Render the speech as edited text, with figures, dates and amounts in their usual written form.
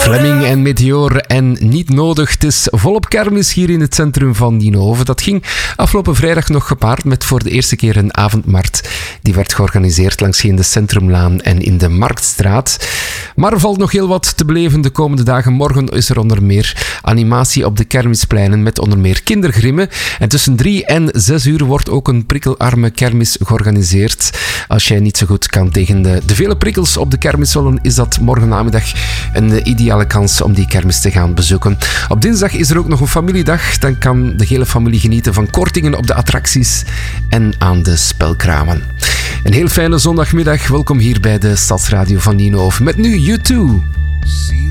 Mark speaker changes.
Speaker 1: Fleming en Meteor en Niet Nodig. Het is volop kermis hier in het centrum van Nienhoven. Dat ging afgelopen vrijdag nog gepaard met voor de eerste keer een avondmarkt. Die werd georganiseerd langs de Centrumlaan en in de Marktstraat. Maar er valt nog heel wat te beleven de komende dagen. Morgen is er onder meer animatie op de kermispleinen met onder meer kindergrimmen. En tussen 3 en 6 uur wordt ook een prikkelarme kermis georganiseerd. Als jij niet zo goed kan tegen de vele prikkels op de kermiszollen, is dat morgen namiddag een ideale kans om die kermis te gaan bezoeken. Op dinsdag is er ook nog een familiedag. Dan kan de hele familie genieten van kortingen op de attracties en aan de spelkramen. Een heel fijne zondagmiddag. Welkom hier bij de Stadsradio van Nienhoven. Met nu U2.